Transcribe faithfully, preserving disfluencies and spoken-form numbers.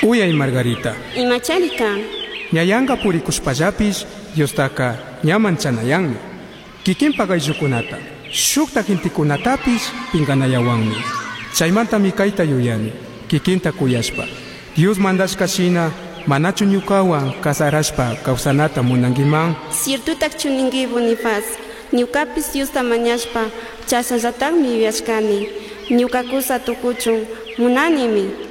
Uyay Margarita. Imachari kan. Ñayanqa purikushpallapish Diostaka ñaman chanayanmi. Kikinpa ayllukunata shukta gentikunatapish pinkanayawanmi. Chaymanta mikayta yuyani kikinta kuyashpa. Dios mandashka shina manachu ñukawan kasarashpa kawsanata munankiman. Ciertutak chuninki Bonifaz. Ñukapis Diosta mañashpa chasallatakmi yuyashkani. Ñukakusa tukuchun munanimi